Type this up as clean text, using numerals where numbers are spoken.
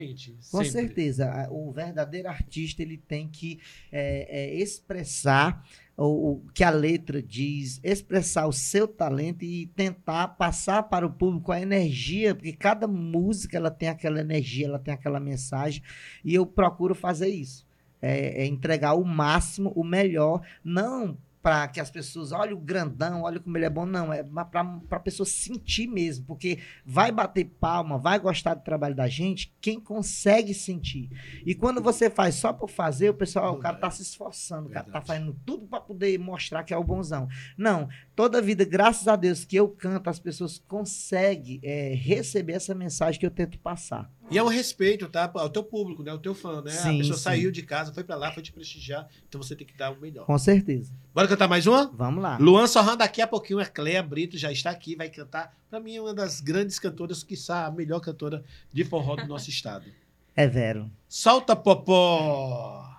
Com Sempre. certeza, o verdadeiro artista ele tem que expressar o que a letra diz, expressar o seu talento e tentar passar para o público a energia, porque cada música ela tem aquela energia, ela tem aquela mensagem, e eu procuro fazer isso, entregar o máximo, o melhor, não para que as pessoas olhem o grandão, olhem como ele é bom, não, é para a pessoa sentir mesmo, porque vai bater palma, vai gostar do trabalho da gente, quem consegue sentir. E quando você faz só por fazer, o pessoal, o cara tá se esforçando, o cara tá fazendo tudo para poder mostrar que é o bonzão. Não, toda a vida, graças a Deus, que eu canto, as pessoas conseguem receber essa mensagem que eu tento passar. E é um respeito, tá? Ao teu público, né? Ao teu fã, né? A Sim, pessoa sim. saiu de casa, foi pra lá, foi te prestigiar, então você tem que dar o melhor. Com certeza. Bora cantar mais uma? Vamos lá. Luan Sorran, daqui a pouquinho, a Cléa Brito já está aqui, vai cantar. Pra mim, uma das grandes cantoras, quiçá a melhor cantora de forró do nosso estado. É Vero. Solta, Popó!